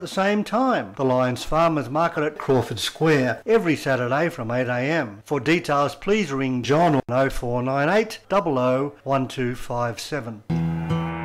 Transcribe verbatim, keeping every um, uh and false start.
the same time. The Lions Farmers Market at Crawford Square every Saturday from eight a m. For details, please ring John on oh four nine eight, zero zero one two five seven.